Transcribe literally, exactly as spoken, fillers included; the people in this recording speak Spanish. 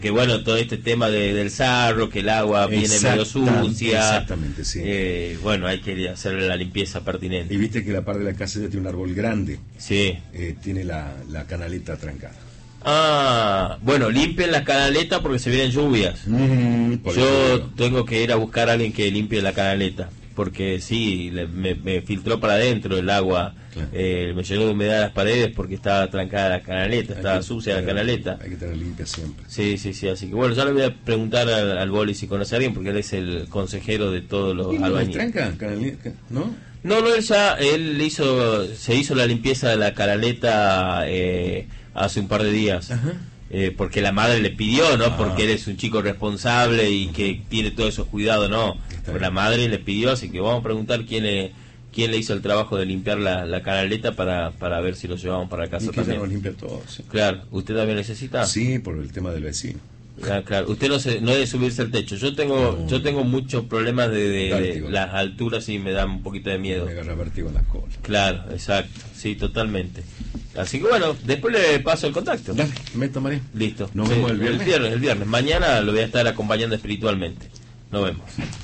Que bueno, todo este tema de, del sarro, que el agua viene medio sucia. Exactamente, sí. Eh, bueno, hay que hacerle la limpieza pertinente. Y viste que la parte de la casa ya tiene un árbol grande. Sí. Eh, tiene la, la canaleta trancada. Ah, bueno, limpien la canaleta porque se vienen lluvias. Mm, Yo tengo que ir a buscar a alguien que limpie la canaleta. Porque sí, le, me, me filtró para adentro el agua, claro. eh, me llenó de humedad las paredes porque estaba trancada la canaleta, hay estaba que, sucia la canaleta. Hay que tener limpia siempre. Sí, sí, sí, así que bueno, ya le voy a preguntar al, al Boli si conoce a alguien, porque él es el consejero de todos los albañiles. ¿Tranca? Canaleta, ¿no? No, no, él ya, él hizo, se hizo la limpieza de la canaleta eh, hace un par de días. Ajá. Eh, porque la madre le pidió, ¿no? Ah. Porque él es un chico responsable y uh-huh. que tiene todos esos cuidados, ¿no? Pero la madre le pidió, así que vamos a preguntar quién le, quién le hizo el trabajo de limpiar la, la canaleta para, para ver si lo llevamos para casa y que también. Lo limpia todo, sí. Claro, ¿usted también necesita? Sí, por el tema del vecino. Ah, claro, usted no se, no debe subirse al techo. Yo tengo no. yo tengo muchos problemas de, de, de las alturas y me dan un poquito de miedo. Me agarra vértigo en la cola. Claro, exacto, sí, totalmente. Así que bueno, después le paso el contacto. Dale, me tomaré. Listo. Nos vemos el viernes. El viernes, el viernes. Mañana lo voy a estar acompañando espiritualmente. Nos vemos.